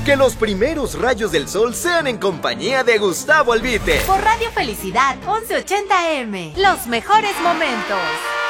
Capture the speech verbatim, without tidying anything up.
Que los primeros rayos del sol sean en compañía de Gustavo Albite. Por Radio Felicidad once ochenta eme. Los mejores momentos.